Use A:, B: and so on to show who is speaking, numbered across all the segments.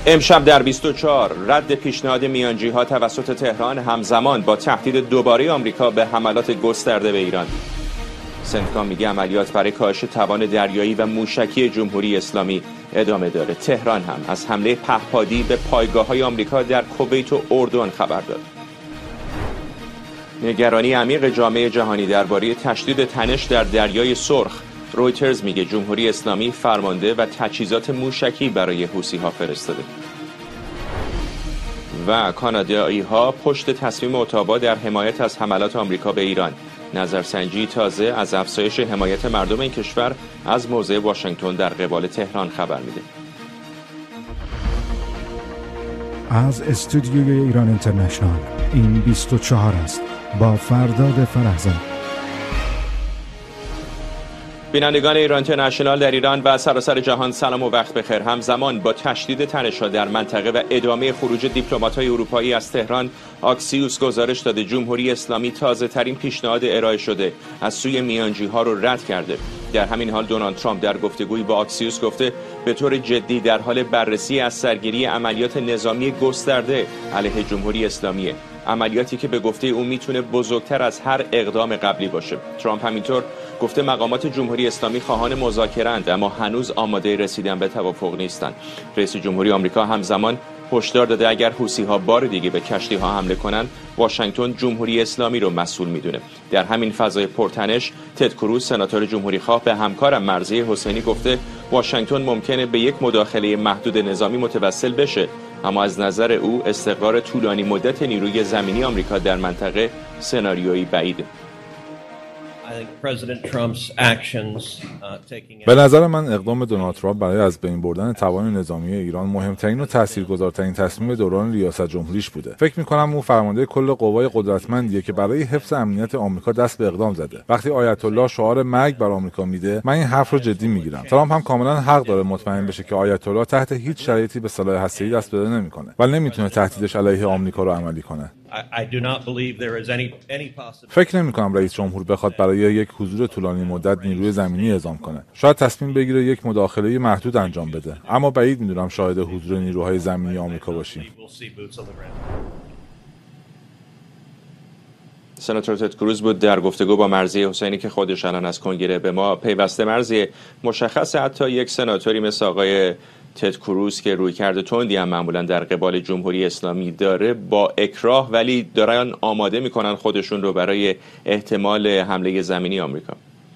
A: امشب در 24 رد پیشنهاد میانجی‌ها توسط تهران همزمان با تهدید دوباره آمریکا به حملات گسترده به ایران. سنتکام میگه عملیات برای کاهش توان دریایی و موشکی جمهوری اسلامی ادامه داره. تهران هم از حمله پهپادی به پایگاه‌های آمریکا در کویت و اردن خبر داد. نگرانی عمیق جامعه جهانی درباره تشدید تنش در دریای سرخ. رویترز میگه جمهوری اسلامی فرمانده و تجهیزات موشکی برای حوثی‌ها فرستاده. و کانادایی‌ها پشت تصمیم اتاوا در حمایت از حملات آمریکا به ایران. نظرسنجی تازه از افزایش حمایت مردم این کشور از موضع واشنگتن در قبال تهران خبر میده.
B: از استودیوی ایران اینترنشنال این 24 است با فرداد فرحزاد.
A: بینندگان ایران اینترنشنال در ایران و سراسر جهان سلام و وقت بخیر. همزمان با تشدید تنش‌ها در منطقه و ادامه خروج دیپلمات‌های اروپایی از تهران، آکسیوس گزارش داده جمهوری اسلامی تازه‌ترین پیشنهاد ارائه شده از سوی میانجی‌ها رو رد کرده. در همین حال دونالد ترامپ در گفتگویی با آکسیوس گفته به طور جدی در حال بررسی از سرگیری عملیات نظامی گسترده علیه جمهوری اسلامیه. عملیاتی که به گفته او میتونه بزرگتر از هر اقدام قبلی باشه. ترامپ همینطور گفته مقامات جمهوری اسلامی خواهان مذاکره‌اند اما هنوز آماده رسیدن به توافق نیستند. رئیس جمهوری آمریکا همزمان هشدار داده اگر حوثی‌ها بار دیگه به کشتی‌ها حمله کنند، واشنگتن جمهوری اسلامی رو مسئول میدونه. در همین فضای پرتنش، تد کروز سناتور جمهوری‌خواه به همکارم مرضیه حسینی گفته واشنگتن ممکنه به یک مداخله محدود نظامی متوسل بشه، اما از نظر او استقرار طولانی مدت نیروی زمینی آمریکا در منطقه سناریویی بعیده.
C: به نظر من اقدام دونالد ترامپ برای از بین بردن توان نظامی ایران مهمترین و تاثیرگذارترین تصمیم دوران ریاست جمهوریش بوده. فکر می‌کنم او فرمانده کل قوای قدرتمندیه که برای حفظ امنیت آمریکا دست به اقدام زده. وقتی آیت الله شعار مرگ بر آمریکا میده، من این حرف رو جدی میگیرم. ترامپ هم کاملا حق داره مطمئن بشه که آیت الله تحت هیچ شرایطی به سلاح هسته‌ای دست پیدا نمی‌کنه و نمیتونه تهدیدش علیه آمریکا رو عملی کنه. فکر نمی‌کنم رئیس جمهور بخواد برای یک حضور طولانی مدت نیروی زمینی اعزام کنه. شاید تصمیم بگیره یک مداخله محدود انجام بده، اما بعید می‌دونم شاهد حضور نیروهای زمینی آمریکا باشیم.
A: سناتور تد کروز بود در گفتگو با مرضیه حسینی که خودش الان از کنگره به ما پیوسته. مرضیه، مشخصه حتی یک سناتوری مثل آقای تد کروز که رویکرد تندی هم معمولا در قبال جمهوری اسلامی داره با اکراه، ولی دارن آماده میکنن خودشون رو برای احتمال حمله زمینی آمریکا.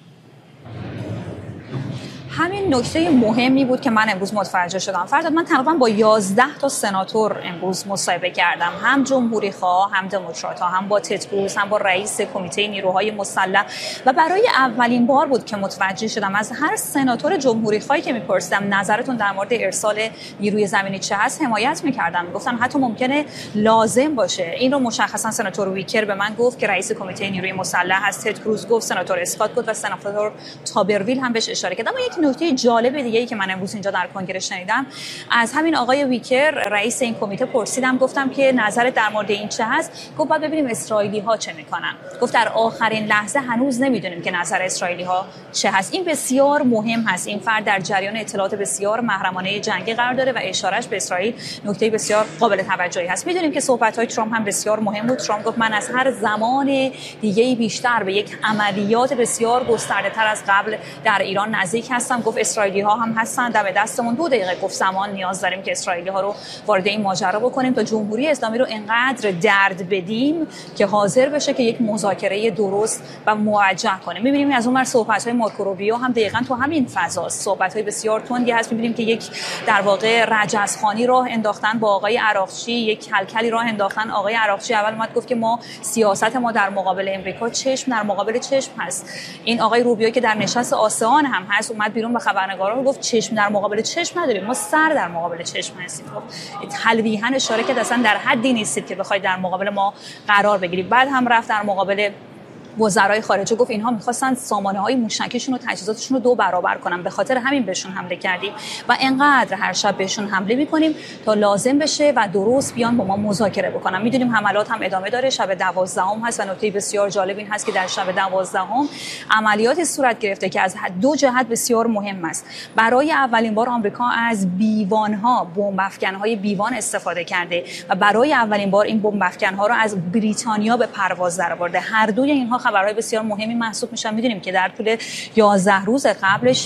D: همین نکته مهمی بود که من امروز متوجه شدم. فرداد من تقریبا با 11 تا سناتور امروز مصاحبه کردم، هم جمهوری خواه، هم دموکرات ها، هم با تد کروز، هم با رئیس کمیته نیروهای مسلح، و برای اولین بار بود که متوجه شدم از هر سناتور جمهوری خواهی که میپرسیدم نظرتون در مورد ارسال نیروی زمینی چه هست، حمایت میکردم. گفتن حتی ممکنه لازم باشه. این رو مشخصا سناتور ویکر به من گفت که رئیس کمیته نیروی مسلح هست، تد کروز گفت، سناتور اسکات گفت و سناتور تابرویل هم بهش اشاره کرد. اما یک نکته جالب دیگه‌ای که من امروز اینجا در کنگره شنیدم از همین آقای ویکر، رئیس این کمیته، پرسیدم گفتم که نظرت در مورد این چه هست؟ گفت بعد ببینیم اسرائیلی‌ها چه میکنن. گفت در آخرین لحظه هنوز نمیدونیم که نظر اسرائیلی‌ها چه هست. این بسیار مهم هست. این فرد در جریان اطلاعات بسیار محرمانه جنگی قرار داره و اشارهش به اسرائیل نکته بسیار قابل توجهی هست. میدونیم که صحبت‌های ترامپ هم بسیار مهم بود. ترامپ گفت من از هر زمان دیگه‌ای بیشتر به یک عملیات بسیار گسترده‌تر از قبل در ایران نزدیک هستم. گفت اسرائیلی‌ها هم هستن، دم دستمون 2 دقیقه گفت زمان نیاز داریم که اسرائیلی‌ها رو وارد این ماجرا بکنیم تا جمهوری اسلامی رو انقدر درد بدیم که حاضر بشه که یک مذاکره درست و موجه کنه. می‌بینیم از اون ور صحبت‌های مارکو روبیو هم دقیقاً تو همین فضاست. صحبت‌های بسیار تندی هست. می‌بینیم که یک در واقع رجزخوانی راه انداختن با آقای عراقچی، یک کلکلی راه انداختن. آقای عراقچی اول اومد گفت که ما سیاست ما در مقابل امریکا چشم در مقابل چشم هست. این آقای روبیو که در نشست آسیان هم هست اومد بیرون به خبرنگارا گفت چشم در مقابل چشم نداریم، ما سر در مقابل چشم هستیم. تلویحاً اشاره که اصلا در حدی نیستید که بخواید در مقابل ما قرار بگیرید. بعد هم رفت در مقابل وزرای خارجه گفت اینها می‌خواستن سامانه‌های موشکیشون و تجهیزاتشون رو 2 برابر کنن، به خاطر همین بهشون حمله کردیم و انقدر هر شب بهشون حمله می‌کنیم تا لازم بشه و درست بیان با ما مذاکره بکنن. می‌دونیم حملات هم ادامه داره، شب 12 هست و نکته بسیار جالب این هست که در شب 12 عملیاتی صورت گرفته که از 2 جهت بسیار مهم است. برای اولین بار آمریکا از بیوان‌ها، بمب افکن‌های بیوان استفاده کرده و برای اولین بار این بمب افکن‌ها رو از بریتانیا به پرواز درآورده. هر دوی اینها خبرهای بسیار مهمی محسوب میشن. میدونیم که در طول 11 روز قبلش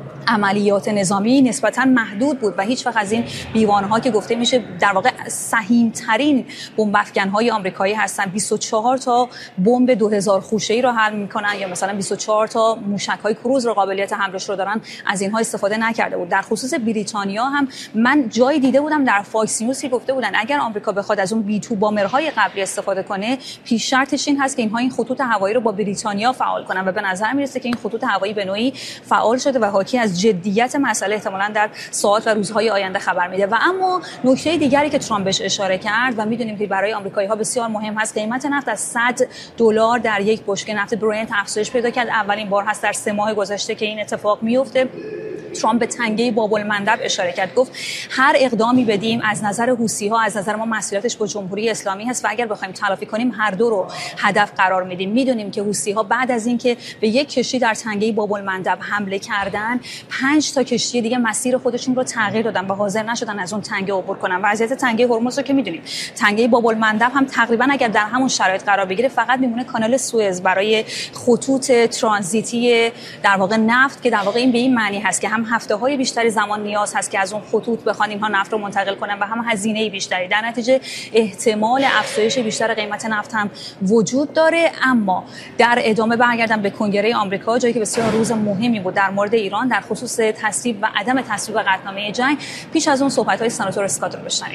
D: عملیات نظامی نسبتاً محدود بود و هیچ وقت از این بیوان‌ها که گفته میشه در واقع سهیم‌ترین بمب افکن‌های آمریکایی هستن، 24 تا بمب 2000 خوشه‌ای رو حمل می‌کنن یا مثلا 24 تا موشک‌های کروز رو قابلیت حملش رو دارن، از اینها استفاده نکرده بود. در خصوص بریتانیا هم من جایی دیده بودم در فاکس نیوز که گفته بودن اگر آمریکا بخواد از اون B2 بامرهای قبلی استفاده کنه، پیش شرطش این هست که اینها این خطوط هوایی رو با بریتانیا فعال کنن و به نظر میرسه که این خطوط هوایی به نوعی فعال شده و حاکی از جدیت مسئله احتمالاً در ساعات و روزهای آینده خبر میده. و اما نکته دیگری که ترامپ بهش اشاره کرد و میدونیم که برای آمریکایی‌ها بسیار مهم هست، قیمت نفت از $100 در یک بشکه نفت برنت افزایش پیدا کرد. اولین بار هست در 3 ماه گذشته که این اتفاق میفته. ترامپ به تنگه باب‌المندب اشاره کرد، گفت هر اقدامی بدیم از نظر حوثی‌ها، از نظر ما مسئولیتش با جمهوری اسلامی هست و اگر بخوایم تلافی کنیم هر دو رو هدف قرار میدیم. میدونیم که حوثی‌ها بعد از اینکه به یک کشتی در تنگه باب‌المندب حمله کردن، 5 تا کشتی دیگه مسیر خودشون رو تغییر دادن و حاضر نشدن از اون تنگه عبور کنن. وضعیت تنگه هرمز رو که میدونیم، تنگه باب‌المندب هم تقریبا اگر در همون شرایط قرار بگیره فقط میمونه کانال سوئز برای خطوط ترانزیتی در واقع نفت، که در واقع این به این معنی هست که هم هفته‌های بیشتری زمان نیاز هست که از اون خطوط بخوان اینها نفت رو منتقل کنن و هم هزینه بیشتری. در نتیجه احتمال افزایش بیشتر قیمت نفت هم وجود داره. اما در ادامه برگردم به کنگره آمریکا، جایی که بسیار روز مهمی بود در مورد ایران در خصوص تصویب و عدم تصویب قطعنامه جنگ. پیش از اون صحبت‌های سناتور اسکات رو بشنویم.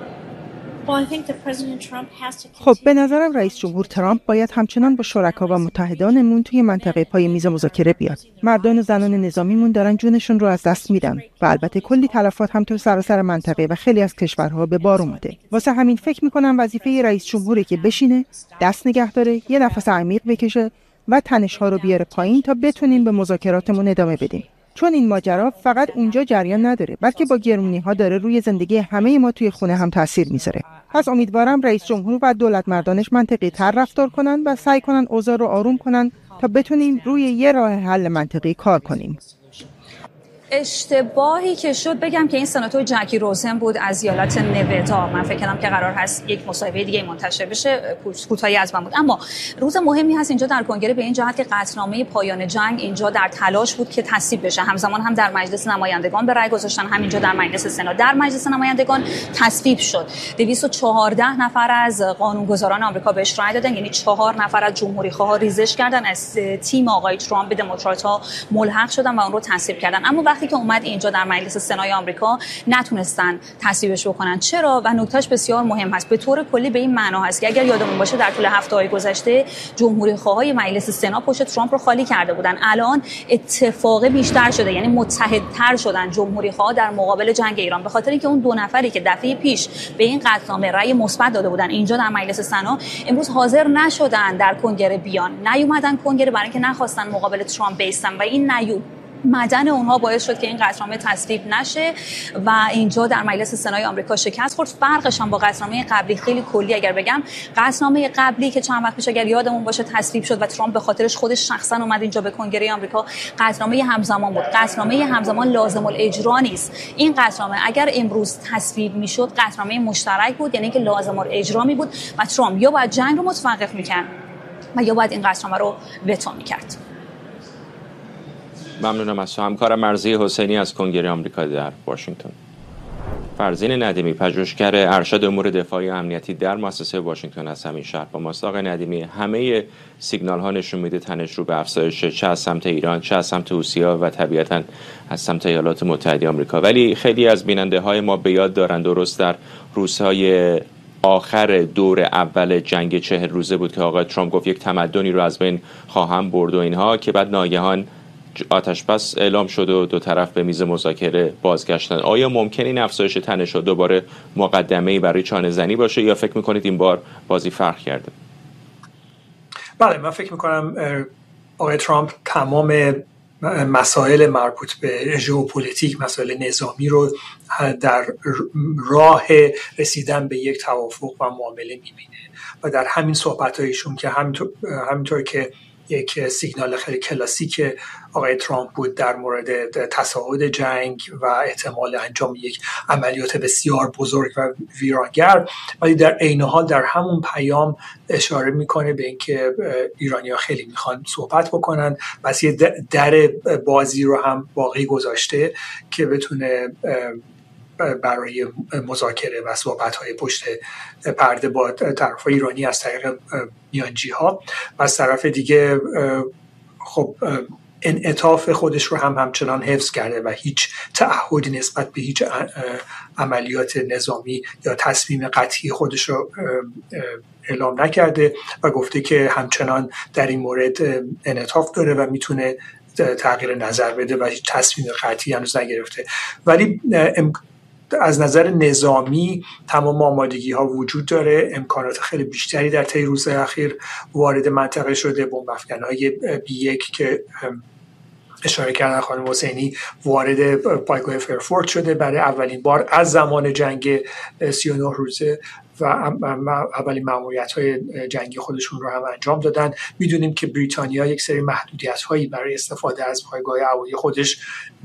E: خب به نظرم رئیس جمهور ترامپ باید همچنان با شرکا و متحدانمون توی منطقه پای میز مذاکره بیاد. مردان و زنان نظامیمون دارن جونشون رو از دست میدن و البته کلی تلفات هم تو سراسر منطقه و خیلی از کشورها به بار اومده. واسه همین فکر میکنم وظیفه رئیس جمهوری که بشینه، دست نگه داره، یه نفس عمیق بکشه و تنش‌ها رو بیاره پایین تا بتونیم به مذاکراتمون ادامه بدیم. چون این ماجرا فقط اونجا جریان نداره، بلکه با گرونی‌ها داره روی زندگی همه ما توی خونه هم تاثیر میذاره. پس امیدوارم رئیس جمهور و دولت مردانش منطقی تر رفتار کنن و سعی کنن اوضاع رو آروم کنن تا بتونیم روی یه راه حل منطقی کار کنیم.
D: اشتباهی که شد بگم که این سناتور جکی روزن بود از ایالت نودا. من فکر کردم که قرار هست یک مصاحبه دیگه منتشر بشه، کوتاهی از من بود. اما روز مهمی هست اینجا در کنگره به این جهت که قطعنامه پایان جنگ اینجا در تلاش بود که تصویب بشه. همزمان هم در مجلس نمایندگان به رأی گذاشتن، همینجا در مجلس سنا. در مجلس نمایندگان تصویب شد. 214 نفر از قانونگذاران آمریکا بهش رأی دادن، یعنی 4 نفر از جمهوری‌خواها ریزش کردن، از تیم آقای ترامپ به دموکرات‌ها ملحق شدن و اون رو تصویب کردن. اما وقتی که اومد اینجا در مجلس سنای آمریکا نتونستن تصویبش بکنن. چرا؟ و نکتهش بسیار مهم هست. به طور کلی به این معنا هست که اگر یادمون باشه در طول هفته‌های گذشته جمهوری‌خواهای مجلس سنا پشت ترامپ رو خالی کرده بودن. الان اتفاق بیشتر شده، یعنی متحدتر شدن جمهوری‌خواها در مقابل جنگ ایران، به خاطر اینکه اون 2 نفری که دفعه پیش به این قطعنامه رأی مثبت داده بودن اینجا در مجلس سنا امروز حاضر نشدن در کنگره بیان، نیومدن کنگره برای اینکه نخواستن مقابل ترامپ بیستن و این مدن اونها باعث شد که این قطعنامه تصویب نشه و اینجا در مجلس سنای آمریکا شکست خورد. فرقش هم با قطعنامه قبلی خیلی کلی اگر بگم، قطعنامه قبلی که چند وقت پیش اگر یادمون باشه تصویب شد و ترامپ به خاطرش خودش شخصا اومد اینجا به کنگره آمریکا، قطعنامه همزمان بود. قطعنامه همزمان لازم الاجرا نیست. این قطعنامه اگر امروز تصویب میشد قطعنامه مشترک بود، یعنی که لازم الاجرا می بود و ترامپ یا باید جنگ رو متوقف میکرد و یا باید این قطعنامه رو وتو میکرد.
A: ممنونم از همکارم مرضی حسینی از کنگره آمریکا در واشنگتن. فرزین ندیمی، پژوهشگر ارشد امور دفاعی و امنیتی در مؤسسه واشنگتن از همین شهر با ماست. آقای ندیمی، همه سیگنال ها نشون میده تنش رو به افزایش، چه از سمت ایران، چه از سمت حوثی‌ها و طبیعتاً از سمت ایالات متحده آمریکا. ولی خیلی از بیننده های ما به یاد دارن درست در روزهای آخر دور اول جنگ 40 روزه بود که آقای ترامپ گفت یک تمدنی رو از بین خواهم برد و اینها، که بعد ناگهان آتش بس اعلام شد و 2 طرف به میز مذاکره بازگشتن. آیا ممکن این افزایش تنش دوباره مقدمه‌ای برای چانه‌زنی باشه یا فکر می‌کنید این بار بازی فرق کرده؟
F: بله، من فکر میکنم آقای ترامپ تمام مسائل مربوط به ژئوپلیتیک، مسائل نظامی رو در راه رسیدن به یک توافق و معامله میبینه و در همین صحبت‌هایشون که همینطور که یک سیگنال خیلی کلاسیک آقای ترامپ بود در مورد تصاعد جنگ و احتمال انجام یک عملیات بسیار بزرگ و ویرانگر، ولی در عین حال در همون پیام اشاره میکنه به اینکه ایرانی‌ها خیلی میخوان صحبت بکنن، پس یه در بازی رو هم باقی گذاشته که بتونه برای مذاکره و صحبت‌های پشت پرده با طرف ایرانی از طریق میانجی‌ها و از طرف دیگه خب انعطاف خودش رو همچنان حفظ کرده و هیچ تعهدی نسبت به هیچ عملیات نظامی یا تصمیم قطعی خودش رو اعلام نکرده و گفته که همچنان در این مورد انعطاف داره و میتونه تغییر نظر بده و هیچ تصمیم قطعی هنوز نگرفته. ولی از نظر نظامی تمام آمادگی ها وجود داره، امکانات خیلی بیشتری در طی روزهای اخیر وارد منطقه شده. بمب افکن‌های B1 که اشاره کردن خانم حسینی وارد پایگاه فرفورت شده برای اولین بار از زمان جنگ 39 روزه و اولین مأموریت‌های جنگی خودشون رو هم انجام دادن. میدونیم که بریتانیا یک سری محدودیت‌هایی برای استفاده از پایگاه هوایی خودش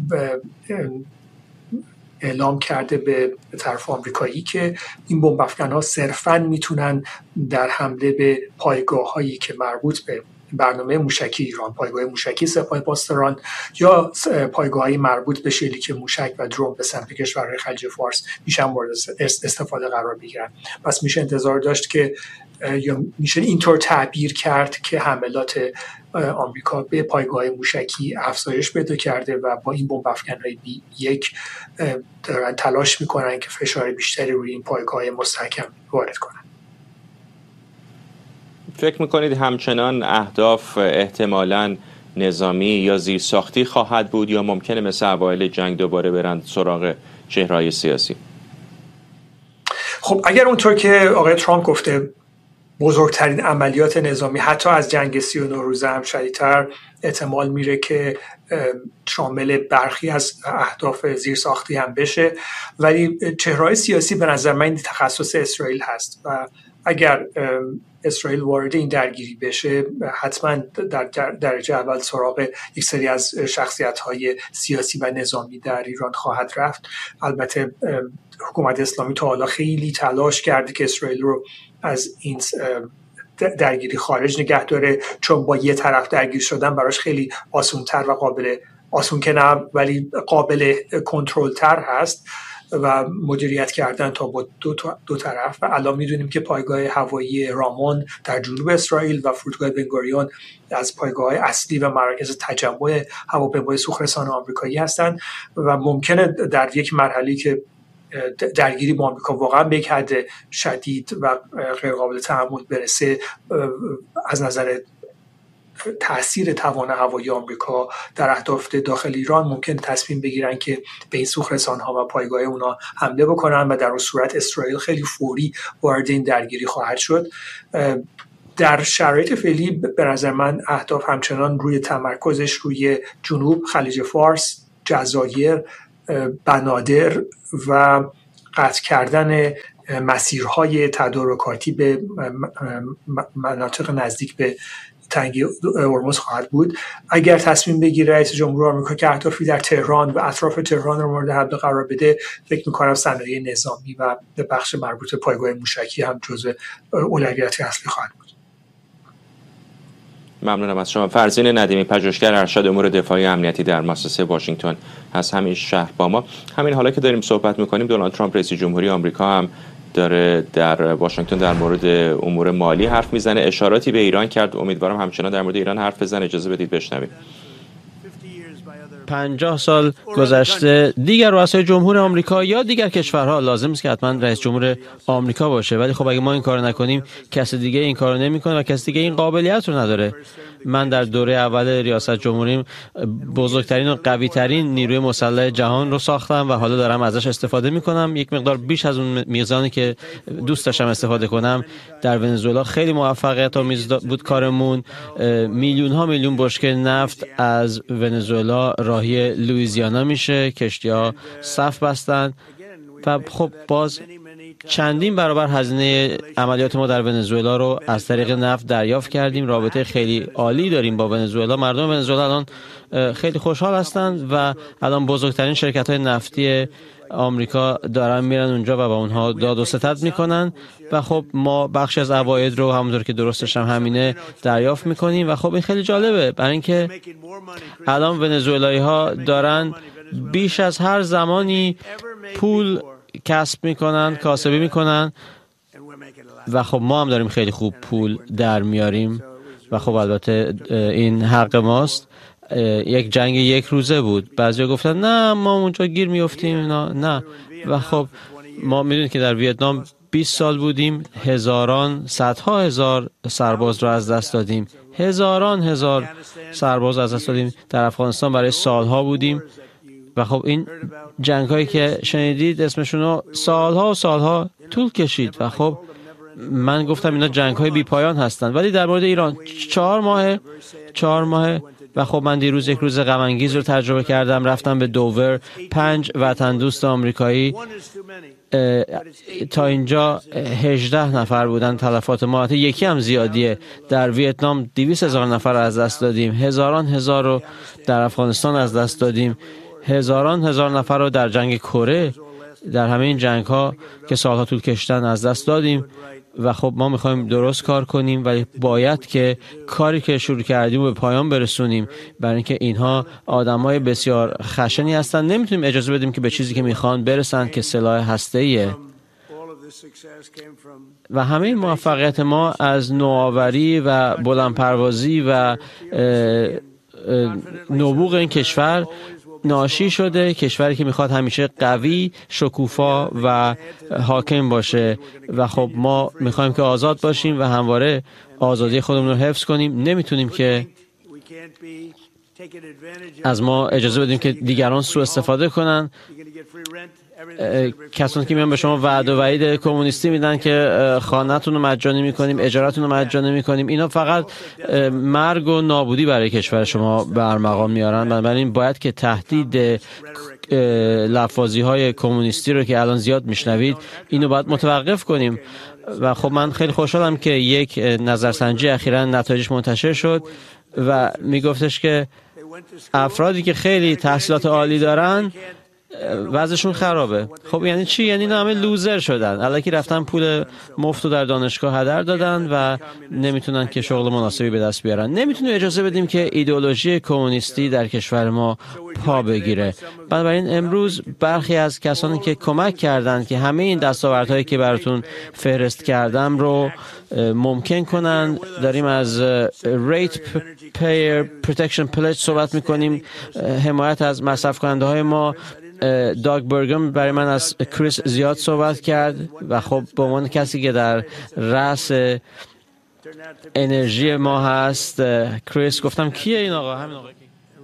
F: اعلام کرده به طرف آمریکایی که این بمب افکن‌ها صرفاً میتونن در حمله به پایگاه‌هایی که مربوط به برنامه موشکی ایران، پایگاه موشکی سپاه پاسداران یا پایگاه‌های مربوط به شلیک موشک و درون به سمت کشورهای خلیج فارس میشن مورد استفاده قرار بگیرن. پس میشه انتظار داشت که یا میشه اینطور تعبیر کرد که حملات آمریکا به پایگاه موشکی افزایش پیدا کرده و با این بمب افکن‌های B1 دارن تلاش میکنن که فشار بیشتری روی این پایگاه مستحکم وارد کنن.
A: فکر میکنید همچنان اهداف احتمالاً نظامی یا زیرساختی خواهد بود یا ممکنه مثل اوایل جنگ دوباره برند سراغ چهره‌های سیاسی؟
F: خب اگر اونطور که آقای ترامپ گفته بزرگترین عملیات نظامی حتی از جنگ 39 روزه هم شدیدتر، احتمال میره که شامل برخی از اهداف زیرساختی هم بشه، ولی چهره‌های سیاسی به نظر من تخصص اسرائیل هست و اگر اسرائیل وارد این درگیری بشه حتما در درجه اول سراغ یک سری از شخصیت‌های سیاسی و نظامی در ایران خواهد رفت. البته حکومت اسلامی تا حالا خیلی تلاش کرده که اسرائیل رو از این درگیری خارج نگه داره، چون با یه طرف درگیر شدن براش خیلی آسان‌تر و آسان که نه ولی قابل کنترل تر هست و مدیریت کردن تا با دو طرف. و الان میدونیم که پایگاه هوایی رامون در جنوب اسرائیل و فرودگاه بنگوریون از پایگاه اصلی و مراکز تجمع هواپیمای سوخرسان آمریکایی هستند و ممکنه در یک مرحله که درگیری با آمریکا واقعا به یک حد شدید و غیر قابل تحمل برسه، از نظر تأثیر توان هوایی آمریکا در اهداف داخل ایران ممکن تصمیم بگیرن که به این سوخرسان‌ها و پایگاه اونا حمله بکنن و در اون صورت اسرائیل خیلی فوری وارد این درگیری خواهد شد. در شرایط فعلی به نظر من اهداف همچنان روی تمرکزش روی جنوب، خلیج فارس، جزایر، بنادر و قطع کردن مسیرهای تدارکاتی به مناطق نزدیک به تنگه هرمز خواهد بود. اگر تصمیم بگیره رئیس جمهور آمریکا که اهدافی در تهران و اطراف تهران رو مورد حمله قرار بده، فکر می‌کنم صنایع نظامی و بخش مربوط به پایگاه موشکی هم جزو اولویت اصلی خواهد بود.
A: ممنونم از شما. فرزین ندیمی، پژوهشگر ارشد امور دفاعی امنیتی در مؤسسه واشنگتن از همین شهر با ما. همین حالا که داریم صحبت می‌کنیم، دونالد ترامپ رئیس جمهوری آمریکا هم داره در واشنگتن در مورد امور مالی حرف میزنه، اشاراتی به ایران کرد. امیدوارم همچنان در مورد ایران حرف بزنه. اجازه بدید بشنویم.
G: 50 سال گذشته دیگر رؤسای جمهور آمریکا یا دیگر کشورها لازم است که حتما رئیس جمهور آمریکا باشه، ولی خب اگه ما این کارو نکنیم کسی دیگه این کارو نمیکنه و کسی دیگه این قابلیت رو نداره. من در دوره اول ریاست جمهوریم بزرگترین و قوی‌ترین نیروی مسلح جهان رو ساختم و حالا دارم ازش استفاده میکنم، یک مقدار بیش از اون میزانی که دوست داشتم استفاده کنم. در ونزوئلا خیلی موفقیت آمیز بود کارمون. میلیون بشکه نفت از ونزوئلا راهی لوئیزیانا میشه، کشتی‌ها صف بستن و خب باز چندین برابر هزینه عملیات ما در ونزوئلا رو از طریق نفت دریافت کردیم. رابطه خیلی عالی داریم با ونزوئلا. مردم ونزوئلا الان خیلی خوشحال هستند و الان بزرگترین شرکت‌های نفتی آمریکا دارن میرن اونجا و با اونها داد و ستد میکنن و خب ما بخشی از عواید رو همونطور که درستش هم همینه دریافت میکنیم و خب این خیلی جالبه، برای اینکه الان ونزوئلایی ها دارن بیش از هر زمانی پول کسب میکنن، کاسبی میکنن و خب ما هم داریم خیلی خوب پول در میاریم و خب البته این حق ماست. یک جنگ یک روزه بود، بعضیا گفتن نه ما اونجا گیر میافتیم، نه و خب ما میدونیم که در ویتنام 20 سال بودیم، صدها هزار سرباز رو از دست دادیم، هزار سرباز از دست دادیم. در افغانستان برای سالها بودیم و خب این جنگ هایی که شنیدید اسمشون رو سالها طول کشید و خب من گفتم اینا جنگ های بی پایان هستن. ولی در مورد ایران 4 ماه و خب من دیروز یک روز غم انگیز رو تجربه کردم. رفتم به دوور، 5 وطن دوست آمریکایی تا اینجا 18 نفر بودن تلفات ما، یکی هم زیادیه. در ویتنام 200,000 نفر از دست دادیم، هزار رو در افغانستان از دست دادیم، هزار نفر رو در جنگ کره، در همه این جنگ ها که سالها طول کشتن از دست دادیم و خب ما میخوایم درست کار کنیم ولی باید که کاری که شروع کردیم رو به پایان برسونیم، برای اینکه اینها آدمای بسیار خشنی هستن. نمیتونیم اجازه بدیم که به چیزی که میخوان برسن که سلاح هسته‌ایه و همه موفقیت ما از نوآوری و بلندپروازی و نبوغ این کشور ناشی شده. کشوری که میخواد همیشه قوی، شکوفا و حاکم باشه و خب ما میخوایم که آزاد باشیم و همواره آزادی خودمون رو حفظ کنیم. نمیتونیم که از ما اجازه بدیم که دیگران سوء استفاده کنن. کسانی که میان به شما وعده و وعید کمونیستی میدن که خانه‌تون رو مجانی میکنیم، اجارتون رو مجانی میکنیم، اینا فقط مرگ و نابودی برای کشور شما برمقام میارن. بنابراین باید که تهدید لفاظی های کمونیستی رو که الان زیاد میشنوید اینو باید متوقف کنیم. و خب من خیلی خوشحالم که یک نظرسنجی اخیراً نتایجش منتشر شد و میگفتش که افرادی که خیلی تحصیلات عالی دارن وضعشون خرابه. خب یعنی چی؟ یعنی اینا همه لوزر شدن، الکی رفتن پول مفت رو در دانشگاه هدر دادن و نمیتونن که شغل مناسبی به دست بیارن. نمیتونیم اجازه بدیم که ایدئولوژی کمونیستی در کشور ما پا بگیره. بنابراین امروز برخی از کسانی که کمک کردن که همه این دستاوردهایی که براتون فهرست کردم رو ممکن کنن، داریم از Rate Payer Protection Pledge صحبت میکنیم، حمایت از مصرف کننده های ما. داگ برگم برای من از کریس زیاد صحبت کرد و خب به عنوان کسی که در رأس انرژی ما هست، کریس گفتم کیه این آقا؟ همین آقا.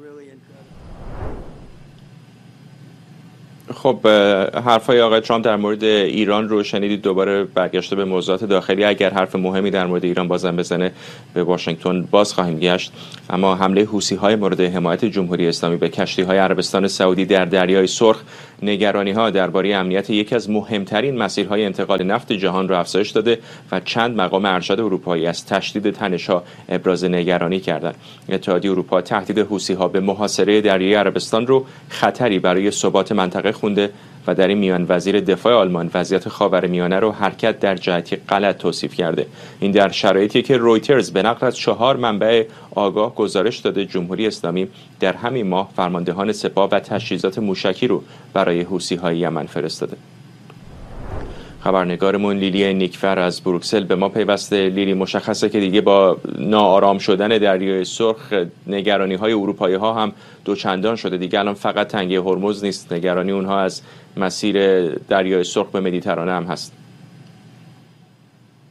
A: خب حرفای آقای ترامپ در مورد ایران رو شنیدید، دوباره برگشته به موضوعات داخلی. اگر حرف مهمی در مورد ایران بازم بزنه به واشنگتن باز خواهیم گشت. اما حمله حوثی‌های مورد حمایت جمهوری اسلامی به کشتی‌های عربستان سعودی در دریای سرخ نگرانی‌ها درباره امنیت یکی از مهمترین مسیرهای انتقال نفت جهان را افزایش داده و چند مقام ارشد اروپایی از تشدید تنش‌ها ابراز نگرانی کردند. اتحادیه اروپا تهدید حوثی‌ها به محاصره دریای عربستان رو خطری برای ثبات منطقه خونده و در این میان وزیر دفاع آلمان وضعیت خاورمیانه رو حرکت در جهتی غلط توصیف کرده. این در شرایطی که رویترز به نقل از 4 منبع آگاه گزارش داده جمهوری اسلامی در همین ماه فرماندهان سپاه و تجهیزات موشکی رو برای حوثی‌های یمن فرستاده. خبرنگارمون لیلی نیکفر از بروکسل به ما پیوسته. لیلی، مشخصه که دیگه با ناآرام شدن دریای سرخ نگرانی‌های اروپایی‌ها هم دوچندان شده. دیگه الان فقط تنگه هرمز نیست، نگرانی اونها از مسیر دریای سرخ به مدیترانه هم هست.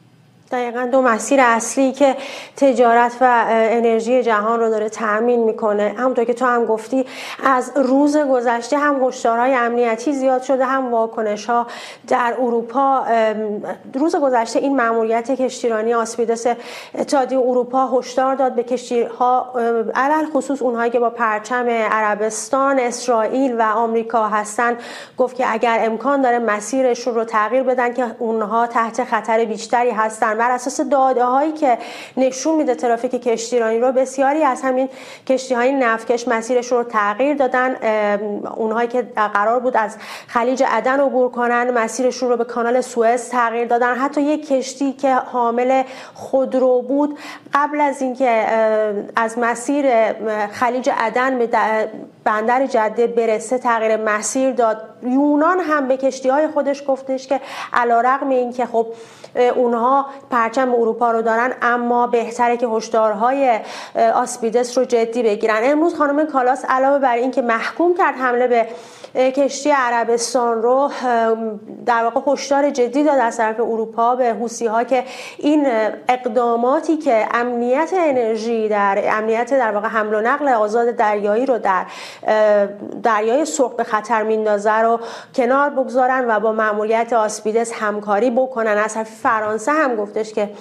H: دقیقاً دو مسیر اصلی که تجارت و انرژی جهان رو داره تأمین میکنه. همونطور که تو هم گفتی از روز گذشته هم هشدارهای امنیتی زیاد شده، هم واکنش‌ها در اروپا. روز گذشته این مأموریت کشتیرانی آسپیدس اتحادیه اروپا هشدار داد به کشتی‌ها، علل خصوص اونهایی که با پرچم عربستان، اسرائیل و آمریکا هستن، گفت که اگر امکان داره مسیرشون رو تغییر بدن که اونها تحت خطر بیشتری هستن. بر اساس داده‌هایی که نشون میده ترافیک کشتیرانی رو، بسیاری از همین کشتی‌های نفتکش مسیرشون رو تغییر دادن. اونهایی که قرار بود از خلیج عدن عبور کنن مسیرشون رو به کانال سوئز تغییر دادن. حتی یک کشتی که حامل خودرو بود قبل از اینکه از مسیر خلیج عدن به بندر جده برسه تغییر مسیر داد. یونان هم به کشتی‌های خودش گفتش که علیرغم اینکه خب اونها پرچم اروپا رو دارن، اما بهتره که هشدارهای آسپیدس رو جدی بگیرن. امروز خانم کالاس علاوه بر این که محکوم کرد حمله به کشتی عربستان رو، در واقع هشدار جدی داد از طرف اروپا به حوثی‌ها که این اقداماتی که امنیت انرژی در امنیت در واقع حمل و نقل آزاد دریایی رو در دریای سرخ به خطر میندازه رو کنار بگذارن و با مأموریت آسپیدس همکاری بکنن. از طرف فرانسه هم گفتش که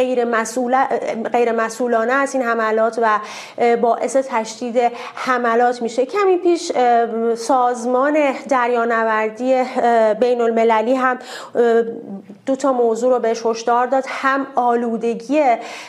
H: غیر مسئولانه است این حملات و باعث تشدید حملات میشه. کمی پیش سازمان دریانوردی بین المللی هم دو تا موضوع رو بهش هشدار داد، هم آلودگی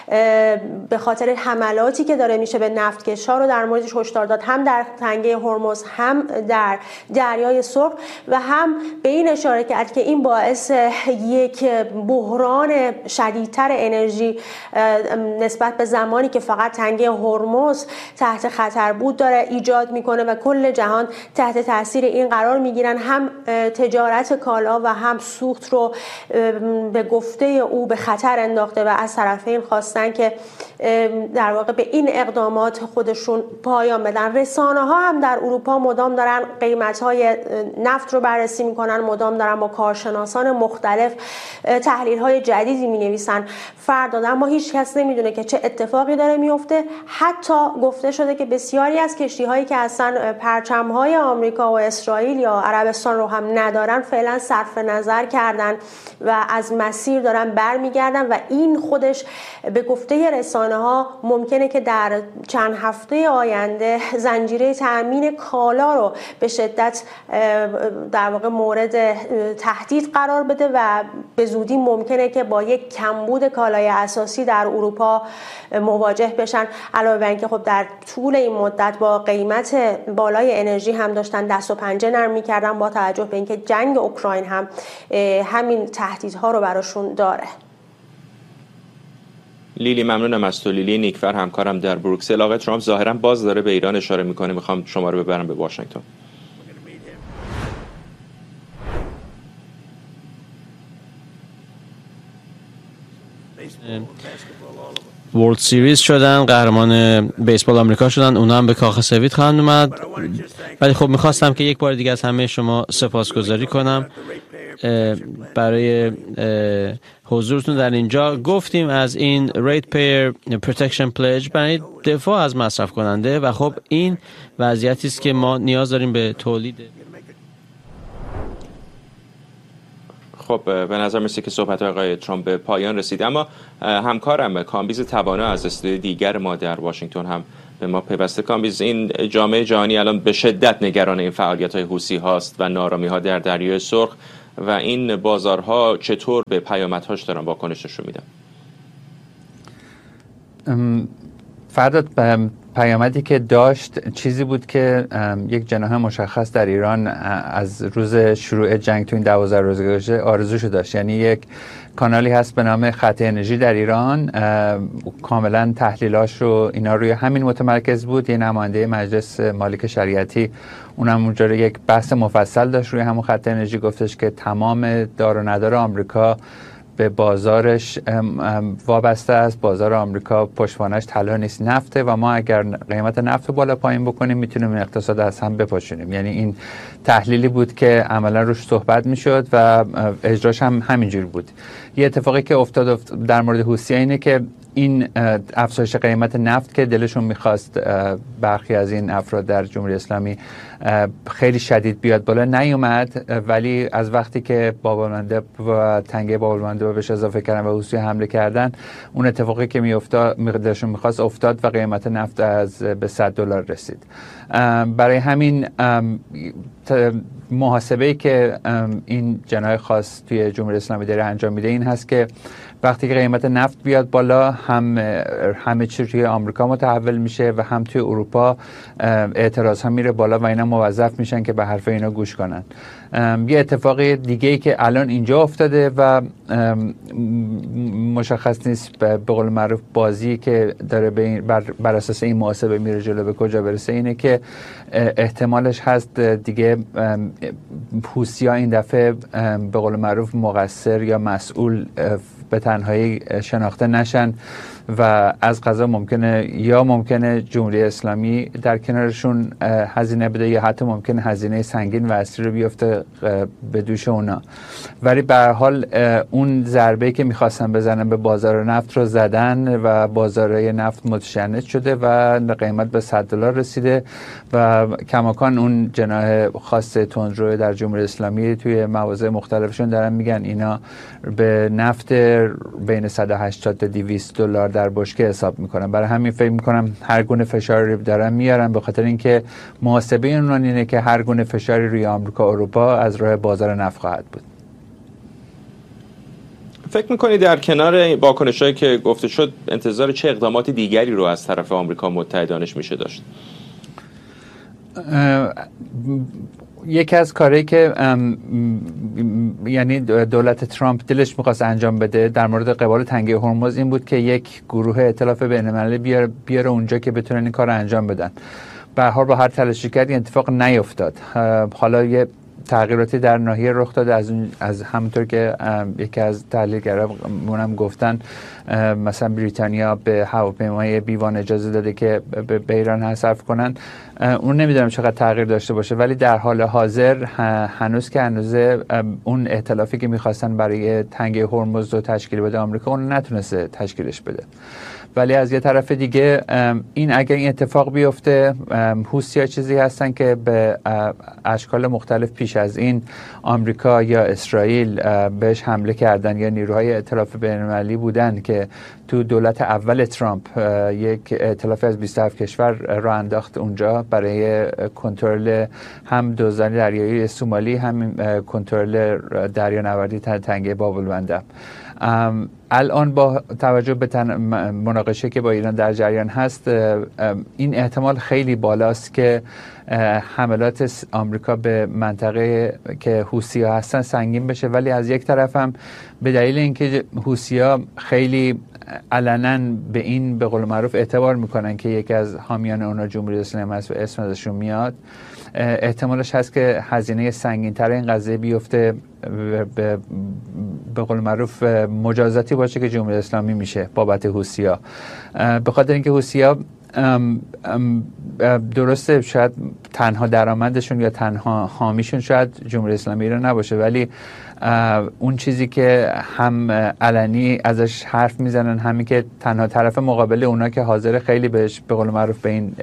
H: به خاطر حملاتی که داره میشه به نفتکش‌ها رو در موردش هشدار داد، هم در تنگه هرمز هم در دریای سرخ، و هم به این اشاره کرد که این باعث یک بحران شدیدتر انرژی نسبت به زمانی که فقط تنگه هرمز تحت خطر بود داره ایجاد میکنه و کل جهان تحت تاثیر این قرار میگیرن. هم تجارت کالا و هم سوخت رو به گفته او به خطر انداخته و از طرفین خواستن که در واقع به این اقدامات خودشون پایان بدن. رسانه ها هم در اروپا مدام دارن قیمت های نفت رو بررسی میکنن، مدام دارن با کارشناسان مختلف تحلیل های جدیدی می نویسن. فردا اما هیچ کس نمیدونه که چه اتفاقی داره میفته. حتی گفته شده که بسیاری از کشتی هایی که اصلا پرچم های آمریکا و اسرائیل یا عربستان رو هم ندارن فعلا صرف نظر کردن و از مسیر دارن برمیگردن و این خودش به گفته رسانه ها ممکنه که در چند هفته آینده زنجیره تأمین کالا رو به شدت در واقع مورد تهدید قرار بده و به زودی ممکنه که با یک کمبود کالای اساسی در اروپا مواجه بشن. علاوه بر اینکه خب در طول این مدت با قیمت بالای انرژی هم داشتن دست و پنجه نرم می‌کردن، با توجه به اینکه جنگ اوکراین هم همین تهدیدها رو براشون داره.
A: لیلی ممنونم از تو. لیلی نیکفر همکارم در بروکسل. آقای ترامپ ظاهرا باز داره به ایران اشاره میکنه. میخوام شما رو ببرم به واشنگتن.
G: ورلد سیریز شدن، قهرمان بیسبال آمریکا شدن، اونا هم به کاخ سفید خواهند اومد. ولی خب میخواستم که یک بار دیگه از همه شما سپاسگزاری کنم برای حضورتون در اینجا. گفتیم از این Rate Payer Protection Pledge برای دفاع از مصرف کننده و خب این وضعیتی است که ما نیاز داریم به تولید.
A: خب به نظر میسه که صحبت آقای ترامپ به پایان رسید، اما همکارم کامبیز توانا از استودیوی دیگر ما در واشنگتن هم به ما پیوسته. کامبیز، این جامعه جهانی الان به شدت نگران این فعالیت‌های حوثی هاست و نارامی‌ها در دریای سرخ و این بازارها چطور به پیامدهاش دارن واکنششون میدن؟
I: فرداد پیامدی که داشت چیزی بود که یک جناح مشخص در ایران از روز شروع جنگ تو این 12 روز گذشته آرزوشو داشت. یعنی یک کانالی هست به نام خط انرژی در ایران، کاملا تحلیلاش رو اینا روی همین متمرکز بود. یه نماینده مجلس مالک شریعتی اونم اونجا یک بحث مفصل داشت روی همون خط انرژی، گفتش که تمام دار و ندار آمریکا به بازارش وابسته است. بازار آمریکا پشتوانش طلا نیست، نفته و ما اگر قیمت نفت بالا پایین بکنیم میتونیم این اقتصاد از هم بپاشونیم. یعنی این تحلیلی بود که عملا روش صحبت میشد و اجراش هم همینجوری بود. یه اتفاقی که افتاد در مورد حوثی‌ها اینه که این افزایش قیمت نفت که دلشون میخواست برخی از این افراد در جمهوری اسلامی خیلی شدید بیاد بالا نیومد، ولی از وقتی که بابالمنده و تنگه بابالمنده بهش اضافه کردن و حوثی حمله کردن، اون اتفاقی که دلشون میخواست افتاد و قیمت نفت به $100 رسید. برای همین محاسبه‌ای که این جناح خاص توی جمهوری اسلامی داره انجام میده این هست که وقتی که قیمت نفت بیاد بالا همه چی توی آمریکا متحول میشه و هم توی اروپا اعتراض ها میره بالا و اینا موظف میشن که به حرف اینا گوش کنن. یه اتفاقی دیگه ای که الان اینجا افتاده و مشخص نیست به قول معروف بازی که داره بر اساس این محاسبه میره جلو به کجا برسه، اینه که احتمالش هست دیگه حوثی‌ها این دفعه به قول معروف مقصر یا مسئول به تنهایی شناخته نشن و از قضا ممکنه جمهوری اسلامی در کنارشون هزینه بده یا حتی ممکنه هزینه سنگین و اصلی رو بیفته به دوش اونا. ولی به هر حال اون ضربه‌ای که می‌خواستن بزنن به بازار نفت رو زدن و بازار نفت متشنج شده و قیمت به $100 رسیده و کماکان اون جناح خاص تندرو در جمهوری اسلامی توی مواضع مختلفشون دارن میگن اینا به نفت بین $180 تا $200 در بشکه حساب میکنن. برای همین فکر میکنم هر گونه فشاری دارن میارن، به خاطر اینکه محاسبه اونان اینه که هر گونه فشاری روی آمریکا و اروپا از راه بازار نفت خواهد بود.
A: فکر میکنید در کنار واکنش‌هایی که گفته شد انتظار چه اقدامات دیگری رو از طرف آمریکا متحدانش میشه داشت؟
I: یکی از کارهایی که یعنی دولت ترامپ دلش می‌خواست انجام بده در مورد قبال تنگه هرمز این بود که یک گروه ائتلاف بین‌المللی بیاره اونجا که بتونن این کار انجام بدن. به هر حال با هر تلاشی کردی اتفاق نیفتاد. حالا یه تغییراتی در ناحیه رخ داده از همونطور که یکی از تحلیلگران گفتن، مثلا بریتانیا به هواپیمای بیوان اجازه داده که به ایران حذف کنن. اون نمیدونم چقدر تغییر داشته باشه، ولی در حال حاضر هنوز اون ائتلافی که میخواستن برای تنگه هرمز رو تشکیل بده آمریکا اون نتونسته تشکیلش بده. ولی از یه طرف دیگه اگر این اتفاق بیفته، حوثی‌ها چیزی هستن که به اشکال مختلف پیش از این آمریکا یا اسرائیل بهش حمله کردن یا نیروهای ائتلاف بین‌المللی بودن که تو دولت اول ترامپ یک ائتلاف از 27 کشور را انداخت اونجا برای کنترل هم دزدان دریایی سومالی هم کنترل دریانوردی تنگه بابالمنده. الان با توجه به مناقشه که با ایران در جریان هست، این احتمال خیلی بالاست که حملات آمریکا به منطقه که حوثی‌ها هستن سنگین بشه. ولی از یک طرف هم به دلیل اینکه حوثی‌ها خیلی علنا به این به قول معروف اعتبار میکنن که یکی از حامیان اونا جمهوری اسلامی هست و اسم ازشون میاد، احتمالش هست که هزینه سنگین‌تر این قضیه بیفته به قول معروف مجازاتی باشه که جمهوری اسلامی میشه بابت حوثی‌ها. به خاطر اینکه حوثی‌ها درسته شاید تنها درآمدشون یا تنها حامیشون شاید جمهوری اسلامی رو نباشه، ولی اون چیزی که هم علنی ازش حرف میزنن، همین که تنها طرف مقابل اونا که حاضر خیلی بهش به قول معروف به این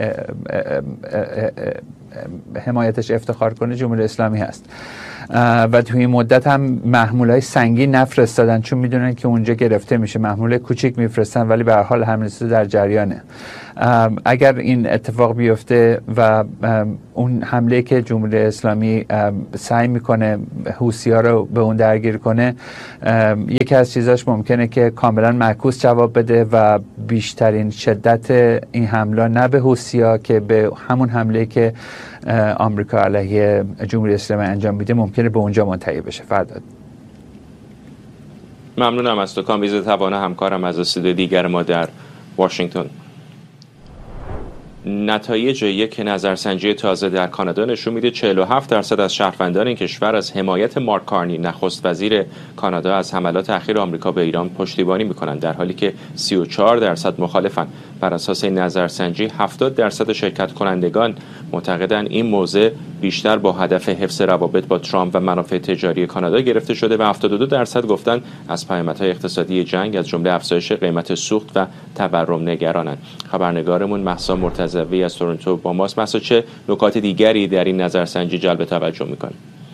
I: حمایتش افتخار کنه جمهوری اسلامی هست. و توی این مدت هم محمولای سنگین نفرستادن چون میدونن که اونجا گرفته میشه. محمول کوچیک میفرستن ولی به هر حال همین چیز در جریانه. اگر این اتفاق بیفته و اون حمله که جمهوری اسلامی سعی میکنه حوثی‌ها رو به اون درگیر کنه، یکی از چیزاش ممکنه که کاملا معکوس جواب بده و بیشترین شدت این حمله نه به حوثی‌ها که به همون حمله که آمریکا علیه جمهوری اسلامی انجام میده ممکنه به اونجا منتهی بشه. فرداد
A: ممنونم از تو کامبیز توانه، همکارم از استودیو دیگر ما در واشنگتن. نتایج یک نظرسنجی تازه در کانادا نشون میده 47% از شهروندان این کشور از حمایت مارک کارنی نخست وزیر کانادا از حملات اخیر آمریکا به ایران پشتیبانی میکنند، در حالی که 34% مخالفند. بر اساس این نظرسنجی 70% شرکت کنندگان معتقدند این موضع بیشتر با هدف حفظ روابط با ترامپ و منافع تجاری کانادا گرفته شده و 72% گفتند از پیامدهای اقتصادی جنگ از جمله افزایش قیمت سوخت و تورم نگرانند. خبرنگارمون مهسا مرتضوی از تورنتو با ماست. مهسا، چه نکات دیگری در این نظرسنجی جلب توجه میکنه؟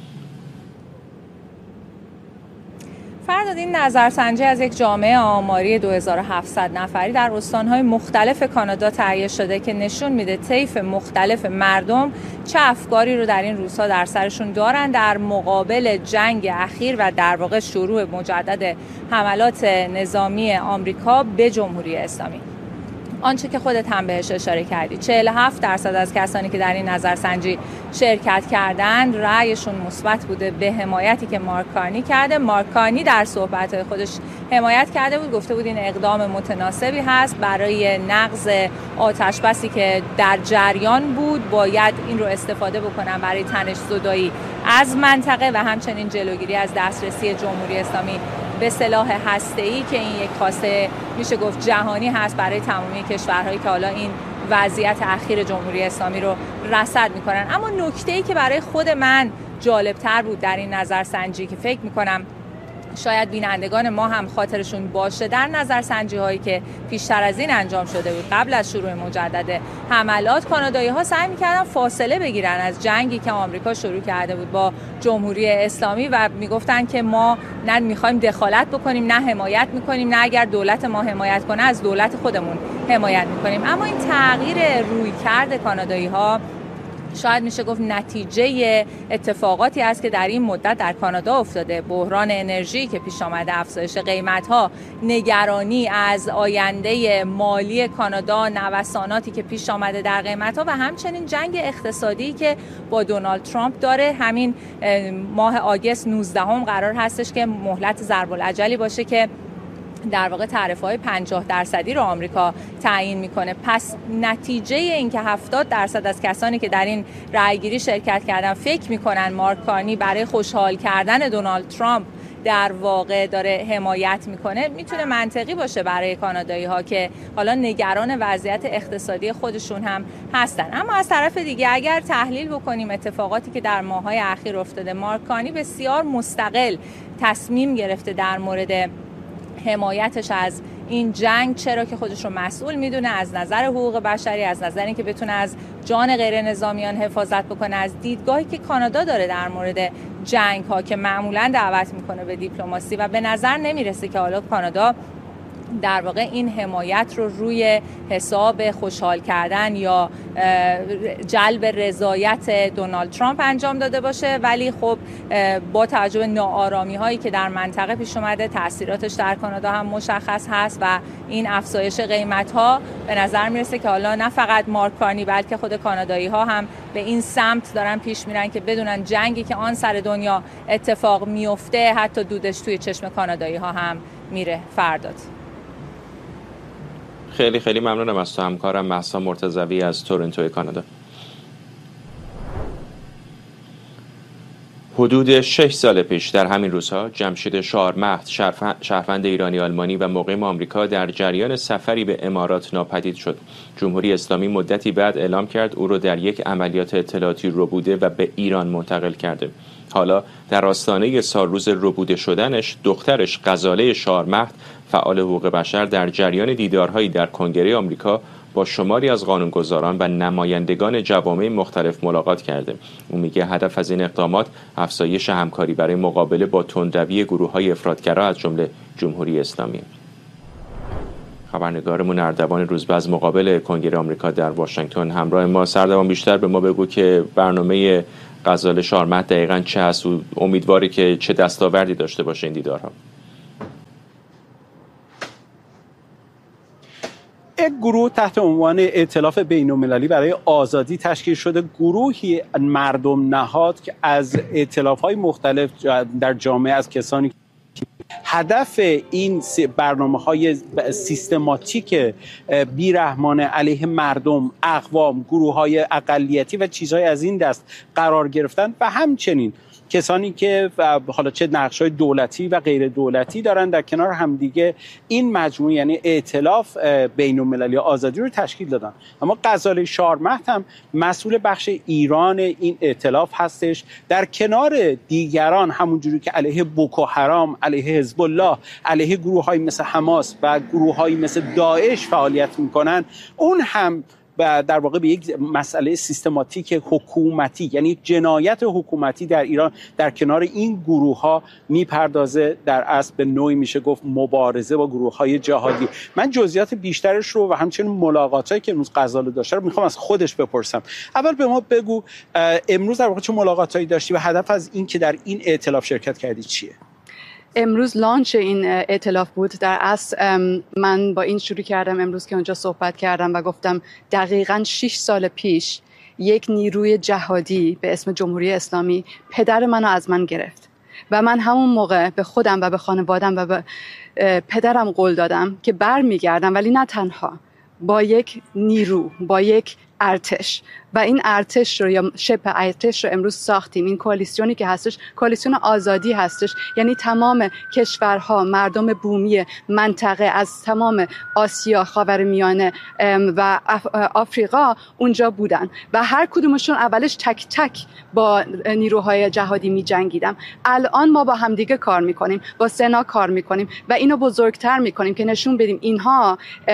D: فرداد، این نظرسنجی از یک جامعه آماری 2700 نفری در استان‌های مختلف کانادا تهیه شده که نشون میده طیف مختلف مردم چه افکاری رو در این روزها در سرشون دارن در مقابل جنگ اخیر و در واقع شروع مجدد حملات نظامی آمریکا به جمهوری اسلامی. آنچه که خودت هم بهش اشاره کردی، 47% از کسانی که در این نظرسنجی شرکت کردند رأیشون مثبت بوده به حمایتی که مارک کارنی کرده. مارک کارنی در صحبت‌های خودش حمایت کرده بود، گفته بود این اقدام متناسبی هست برای نقض آتشبسی که در جریان بود، باید این رو استفاده بکنن برای تنش زدایی از منطقه و همچنین جلوگیری از دسترسی جمهوری اسلامی به سلاح هسته‌ای که این یک خواسته میشه گفت جهانی هست برای تمامی کشورهایی که حالا این وضعیت اخیر جمهوری اسلامی رو رصد میکنن. اما نکته‌ای که برای خود من جالبتر بود در این نظرسنجی که فکر میکنم شاید بینندگان ما هم خاطرشون باشه، در نظرسنجی هایی که پیشتر از این انجام شده بود قبل از شروع مجدد حملات، کانادایی ها سعی میکردن فاصله بگیرن از جنگی که آمریکا شروع کرده بود با جمهوری اسلامی و میگفتن که ما نه میخوایم دخالت بکنیم نه حمایت میکنیم، نه اگر دولت ما حمایت کنه از دولت خودمون حمایت میکنیم. اما این تغییر رویکرد کانادایی ها شاید میشه گفت نتیجه اتفاقاتی است که در این مدت در کانادا افتاده. بحران انرژی که پیش آمده، افزایش قیمت‌ها، نگرانی از آینده مالی کانادا، نوساناتی که پیش آمده در قیمت‌ها و همچنین جنگ اقتصادی که با دونالد ترامپ داره. همین ماه آگوست 19 قرار هستش که مهلت ضرب‌الاجلی باشه که در واقع تعرفه‌های 50% رو آمریکا تعیین میکنه. پس نتیجه این که 70% از کسانی که در این رأیگیری شرکت کردن فکر میکنن مارک کارنی برای خوشحال کردن دونالد ترامپ در واقع داره حمایت میکنه، میتونه منطقی باشه برای کانادایی ها که حالا نگران وضعیت اقتصادی خودشون هم هستن. اما از طرف دیگه اگر تحلیل بکنیم اتفاقاتی که در ماه‌های اخیر افتاده، مارک کارنی بسیار مستقل تصمیم گرفته در مورد حمایتش از این جنگ، چرا که خودش رو مسئول میدونه از نظر حقوق بشری، از نظر اینکه بتونه از جان غیر نظامیان حفاظت بکنه، از دیدگاهی که کانادا داره در مورد جنگ ها که معمولا دعوت میکنه به دیپلماسی و به نظر نمیرسه که حالا کانادا در واقع این حمایت رو روی حساب خوشحال کردن یا جلب رضایت دونالد ترامپ انجام داده باشه. ولی خب با توجه به ناآرامی هایی که در منطقه پیش اومده، تاثیراتش در کانادا هم مشخص هست و این افزایش قیمت ها به نظر میرسه که حالا نه فقط مارک کارنی بلکه خود کانادایی ها هم به این سمت دارن پیش میرن که بدونن جنگی که آن سر دنیا اتفاق میفته حتی دودش توی چشم کانادایی ها هم میره. فرداد.
A: خیلی خیلی ممنونم از تو همکارم مهسا مرتضوی از تورنتو کانادا. حدود 6 سال پیش در همین روزها جمشید شارمهد، شهروند ایرانی آلمانی و مقیم آمریکا، در جریان سفری به امارات ناپدید شد. جمهوری اسلامی مدتی بعد اعلام کرد او را در یک عملیات اطلاعاتی ربوده و به ایران منتقل کرده. حالا در آستانه سالروز ربوده شدنش، دخترش غزاله شارمهد، فعال حقوق بشر، در جریان دیدارهایی در کنگره آمریکا با شماری از قانونگذاران و نمایندگان جوامع مختلف ملاقات کرده. او میگه هدف از این اقدامات افزایش همکاری برای مقابله با تندروی گروه‌های افراطگرا از جمله جمهوری اسلامی. خبرنگارمون اردوان روزبه از مقابل کنگره آمریکا در واشنگتن همراه ما. اردوان، بیشتر به ما بگو که برنامه غزاله شارمهد دقیقاً چه هست و امیدواری که چه دستاوردی داشته باشه این دیدارها؟
J: یک گروه تحت عنوان ائتلاف بین‌المللی برای آزادی تشکیل شده، گروهی مردم نهاد که از ائتلاف‌های مختلف در جامعه، از کسانی که هدف این برنامه‌های سیستماتیک بیرحمانه علیه مردم، اقوام، گروه‌های اقلیتی و چیزهای از این دست قرار گرفتن و همچنین کسانی که حالا چه نقش‌های دولتی و غیر دولتی دارن در کنار همدیگه این مجموعه یعنی ائتلاف بین‌المللی آزادی رو تشکیل دادن. اما غزاله شارمهد هم مسئول بخش ایران این ائتلاف هستش، در کنار دیگران همونجوری که علیه بوکو حرام، علیه حزب الله، علیه گروه‌های مثل حماس و گروه‌های مثل داعش فعالیت می‌کنن، اون هم در واقع به یک مسئله سیستماتیک حکومتی یعنی جنایت حکومتی در ایران در کنار این گروه ها میپردازه. در اصل به نوعی میشه گفت مبارزه با گروه های جهادی. من جزئیات بیشترش رو و همچنین ملاقاتایی که امروز غزاله داشته رو میخوام از خودش بپرسم. اول به ما بگو امروز در واقع چه ملاقاتایی داشتی و هدف از این که در این ائتلاف شرکت کردی چیه؟
K: امروز لانچ این ائتلاف بود. در اصل من با این شروع کردم امروز که اونجا صحبت کردم و گفتم دقیقاً 6 سال پیش یک نیروی جهادی به اسم جمهوری اسلامی پدر منو از من گرفت و من همون موقع به خودم و به خانوادم و به پدرم قول دادم که برمیگردم، ولی نه تنها، با یک نیرو، با یک ارتش. و این ارتش رو یا شبه ارتش رو امروز ساختیم. این کوالیسیونی که هستش کوالیسیون آزادی هستش، یعنی تمام کشورها، مردم بومی منطقه از تمام آسیا، خاورمیانه و آفریقا اونجا بودن و هر کدومشون اولش تک تک با نیروهای جهادی می جنگیدم. الان ما با همدیگه کار میکنیم، با سنا کار میکنیم و اینو بزرگتر میکنیم که نشون بدیم اینها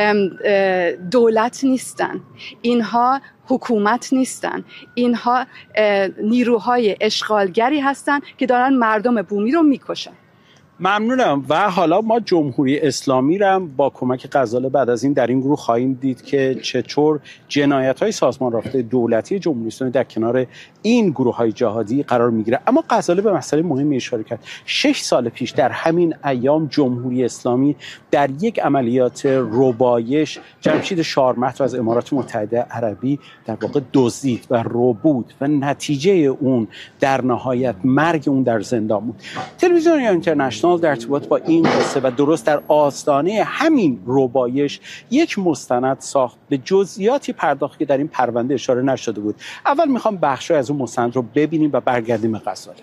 K: دولت نیستن، اینها حکومت نیستن، اینها نیروهای اشغالگری هستن که دارن مردم بومی رو میکشن.
J: ممنونم. و حالا ما جمهوری اسلامی رو هم با کمک غزاله بعد از این در این گروه خواهیم دید که چطور جنایت‌های سازمان رافته دولتی جمهوری اسلامی در کنار این گروه‌های جهادی قرار میگیره. اما غزاله به مسئله مهمی اشاره کرد. 6 سال پیش در همین ایام جمهوری اسلامی در یک عملیات ربایش جمشید شارمهد رو از امارات متحده عربی در واقع دزدید و ربود و نتیجه اون در نهایت مرگ اون در زندان بود. تلویزیون اینترنشنال در ارتباط با این قصه و درست در آستانه همین ربایش یک مستند ساخت، به جزئیاتی پرداخت که در این پرونده اشاره نشده بود. اول میخوام بخشی از اون مستند رو ببینیم و برگردیم به غزاله.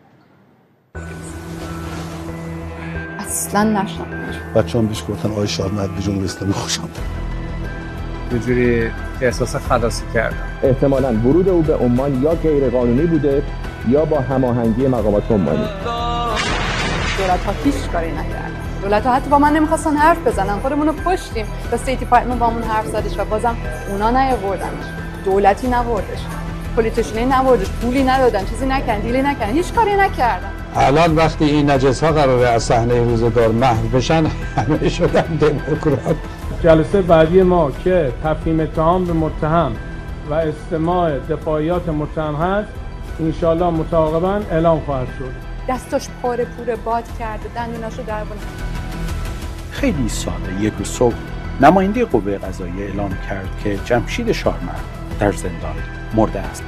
K: اصلا نشدم.
L: بچه‌ام بیش گفتن آقای شارمهد به جمهوری اسلامی خوش آمد.
M: یه جوری احساس خلاصی کردم.
N: احتمالاً ورود او به عمان یا غیر قانونی بوده یا با هماهنگی مقامات عمانی.
K: دولت‌ها هیچ کاری نکردن. دولت‌ها حتی با من نمی‌خواستن حرف بزنن. خودمون رو پشتیم. تا استیت دیپارتمنت با من حرف زدش و بازم اونا نیاوردنش. دولتی نبردش. پلیتیشنی نبردش. پولی ندادن، چیزی نکردن، دیلی نکردن، هیچ کاری نکردن.
O: الان وقتی این نجس‌ها قراره از صحنه روزگار محو بشن، همه شدن دموکرات.
P: جلسه بعدی ما که تفهیم اتهام به متهم و استماع دفاعیات متهم هست، انشالله متعاقباً اعلام خواهد شد.
K: دستاش پاره پوره باد کرده، دندوناشو دربونه.
J: خیلی ساده یک روز صبح نماینده قوه قضاییه اعلام کرد که جمشید شارمهد در زندان مرده است.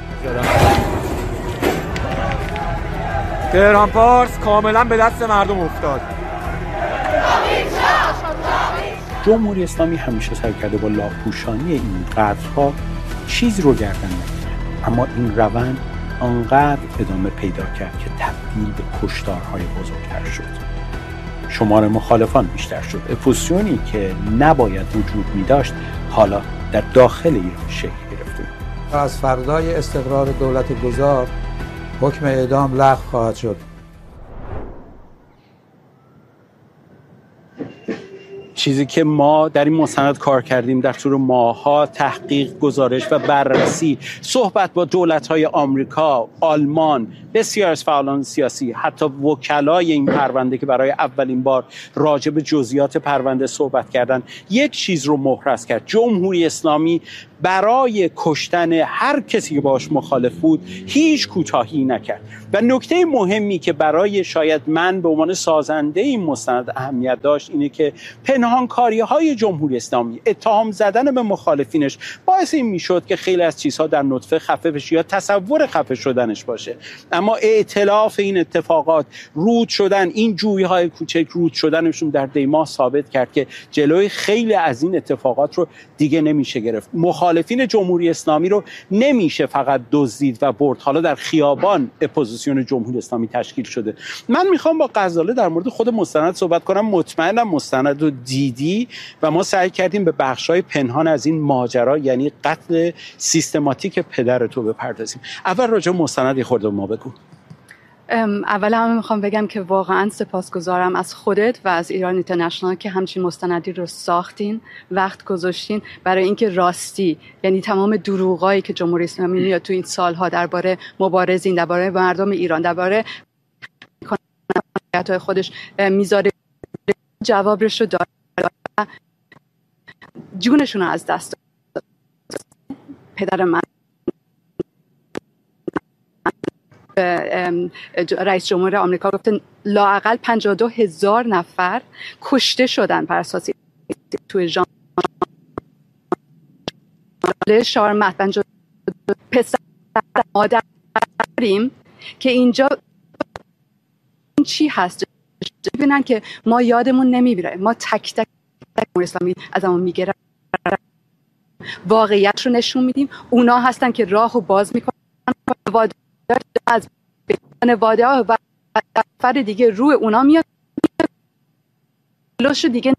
M: تهران پارس کاملا به دست مردم افتاد.
J: جمهوری اسلامی همیشه سعی کرده با لاپوشانی این قتل‌ها چیزی رو گردن نگیره، اما این روند آنقدر ادامه پیدا کرد که تبدیل به کشتارهای بزرگتر شد. شمار مخالفان بیشتر شد. اپوزیسیونی که نباید وجود می داشت حالا در داخل ایران شکل گرفته.
Q: از فردای استقرار دولت گذار حکم اعدام لغو خواهد شد.
J: چیزی که ما در این مستند کار کردیم در طول ماه‌ها، تحقیق، گزارش و بررسی، صحبت با دولت‌های آمریکا، آلمان، بسیار از فعالان سیاسی، حتی وکلای این پرونده که برای اولین بار راجع به جزئیات پرونده صحبت کردن، یک چیز رو محرز کرد: جمهوری اسلامی برای کشتن هر کسی که باش مخالف بود هیچ کوتاهی نکرد. و نکته مهمی که برای شاید من به عنوان سازنده این مستند اهمیت داشت اینه که پنهان پنهانکاری‌های جمهوری اسلامی، اتهام زدن به مخالفینش باعث این میشد که خیلی از چیزها در نطفه خفه بشه یا تصور خفه شدنش باشه. اما ائتلاف این اتفاقات، رود شدن این جوی‌های کوچک، رود شدنشون در دیماه ثابت کرد که جلوی خیلی از این اتفاقات رو دیگه نمیشه گرفت. مخالفین جمهوری اسلامی رو نمیشه فقط دزدید و برد. حالا در خیابان اپوزیسیون جمهوری اسلامی تشکیل شده. من میخوام با غزاله در مورد خود مستند صحبت کنم. مطمئنم مستند رو دیدی و ما سعی کردیم به بخش‌های پنهان از این ماجرا، یعنی قتل سیستماتیک پدر تو بپردازیم. اول راجع به مستند خورده ما بگو.
K: اول هم میخوام بگم که واقعا سپاسگزارم از خودت و از ایران اینترنشنال که همچین مستندی رو ساختین، وقت گذاشتین برای اینکه راستی، یعنی تمام دروغایی که جمهوری اسلامی میاد تو این سالها درباره مبارزین، درباره مردم ایران، درباره خودش میذاره، جوابش رو داره، جونشون رو از دست داد. پدر من رئیس جمهور آمریکا گفته لااقل 52,000 نفر کشته شدن بر اساس توی شارمت 52 پسر مادر داریم که اینجا چی هست. ببینن که ما یادمون نمیره، ما تک تک جمهوری اسلامی ازمون میگیره، واقعیت رو نشون میدیم. اونا هستن که راهو باز میکنن از خانواده ها و فرد دیگه روی اونا میاد، لوش دیگه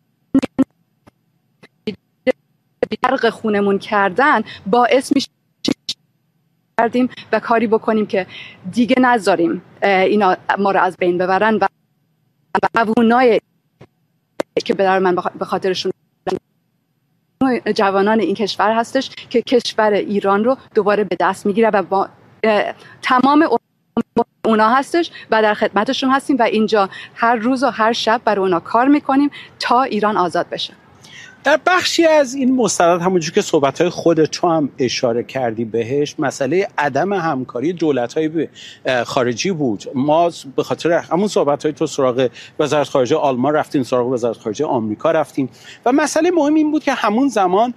K: درق خونمون کردن باعث میشه کردیم و کاری بکنیم که دیگه نذاریم اینا ما رو از بین ببرن و قوانای که به من به خاطرشون جوانان این کشور هستش که کشور ایران رو دوباره به دست میگیره و با تمام اونا هستش و در خدمتشون هستیم و اینجا هر روز و هر شب برای اونا کار میکنیم تا ایران آزاد بشه.
J: در بخشی از این مستند همونجور که صحبت‌های خودت تو هم اشاره کردی بهش، مسئله عدم همکاری دولت‌های خارجی بود. ما به خاطر همون صحبت‌های تو سراغ وزارت خارجه آلمان رفتیم، سراغ وزارت خارجه آمریکا رفتیم و مسئله مهم این بود که همون زمان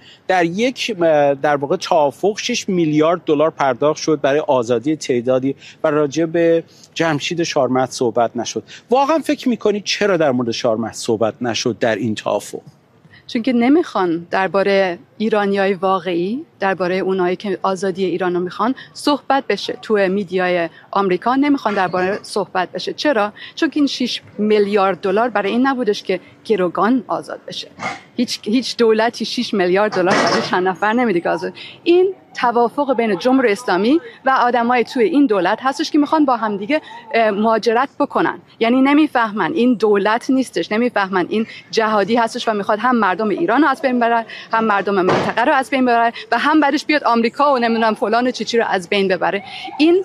J: در واقع توافق 6 میلیارد دلار پرداخت شد برای آزادی تعدادی و راجع به جمشید شارمت صحبت نشد. واقعا فکر می‌کنی چرا در مورد شارمت صحبت نشد در این توافق؟
K: چون که نمیخوان درباره ایرانیای واقعی، درباره اونایی که آزادی ایران رو میخوان صحبت بشه. تو میدیای آمریکا نمیخوان درباره صحبت بشه. چرا؟ چون که این 6 میلیارد دلار برای این نبودش که گروگان آزاد بشه. هیچ دولتی 6 میلیارد دلار برای چند نفر نمیده که آزاد. این توافق بین جمهوری اسلامی و آدمای توی این دولت هستش که میخوان با هم دیگه مهاجرت بکنن. یعنی نمیفهمن این دولت نیستش، نمیفهمن این جهادی هستش و میخواد هم مردم ایران رو از بین ببره، هم مردم منطقه رو از بین ببره و هم بعدش بیاد آمریکا و نمیدونم فلان چی رو از بین ببره. این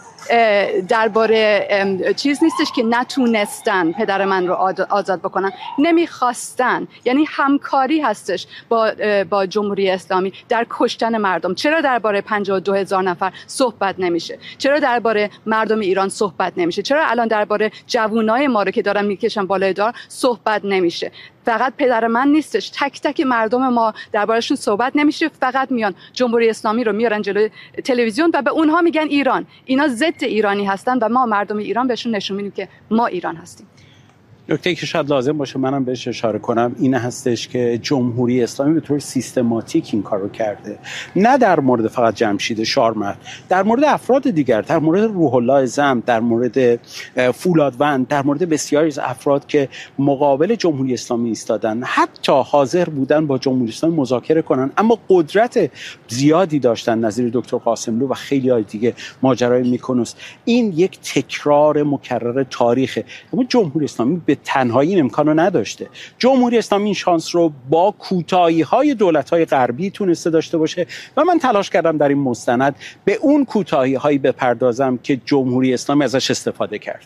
K: درباره چیز نیستش که نتونستن پدر من رو آزاد بکنن، نمیخواستن. یعنی همکاری هستش با جمهوری اسلامی در کشتن مردم. چرا درباره 52,000 نفر صحبت نمیشه؟ چرا درباره مردم ایران صحبت نمیشه؟ چرا الان درباره جوانای ما رو که دارن میکشن بالای دار صحبت نمیشه؟ فقط پدر من نیستش، تک تک مردم ما دربارشون صحبت نمیشه. فقط میان جمهوری اسلامی رو میارن جلوی تلویزیون و به اونها میگن ایران. اینا ضد ایرانی هستن و ما مردم ایران بهشون نشون میدیم که ما ایران هستیم.
J: نکته که شاید لازم باشه منم بهش اشاره کنم این هستش که جمهوری اسلامی به طور سیستماتیک این کارو کرده، نه در مورد فقط جمشید شارمت، در مورد افراد دیگر، در مورد روح الله زم، در مورد فولادوند، در مورد بسیاری از افراد که مقابل جمهوری اسلامی ایستادن، حتی حاضر بودن با جمهوری اسلامی مذاکره کنن اما قدرت زیادی داشتن، نظیر دکتر قاسملو و خیلی های دیگه، ماجرای میکنوس. این یک تکرار مکرر تاریخه. اما جمهوری اسلامی به تنهایی این امکان رو نداشته. جمهوری اسلامی این شانس رو با کوتاهی‌های دولت‌های غربی تونسته داشته باشه و من تلاش کردم در این مستند به اون کوتاهی‌هایی بپردازم که جمهوری اسلامی ازش استفاده کرده.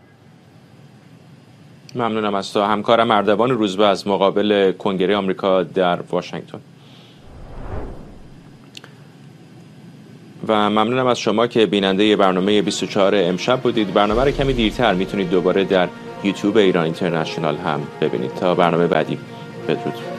A: ممنونم از تو همکارم اردوان روزبه از مقابل کنگره آمریکا در واشنگتن. و ممنونم از شما که بیننده برنامه 24 امشب بودید. برنامه رو کمی دیرتر میتونید دوباره در یوتیوب ایران اینترنشنال هم ببینید. تا برنامه بعدی، بدرود.